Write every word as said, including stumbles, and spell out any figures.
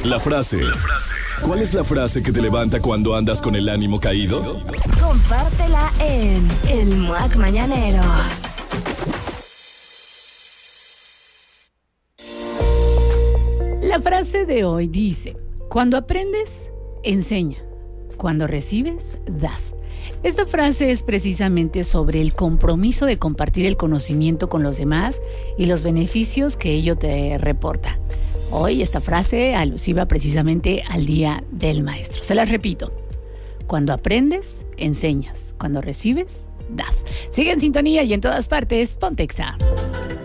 La frase. ¿Cuál es la frase que te levanta cuando andas con el ánimo caído? Compártela en El Muac Mañanero. La frase de hoy dice: cuando aprendes, enseña. Cuando recibes, das. Esta frase es precisamente sobre el compromiso de compartir el conocimiento con los demás y los beneficios que ello te reporta. Hoy esta frase alusiva precisamente al Día del Maestro. Se las repito: cuando aprendes, enseñas. Cuando recibes, das. Sigue en sintonía y en todas partes, Ponte Exa.